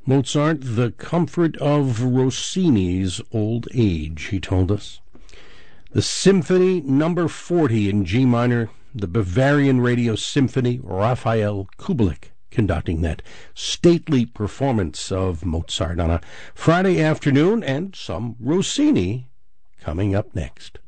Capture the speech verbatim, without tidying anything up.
Mozart, the comfort of Rossini's old age, he told us. The Symphony number forty in G minor, the Bavarian Radio Symphony, Raphael Kubelik conducting that stately performance of Mozart on a Friday afternoon, and some Rossini coming up next.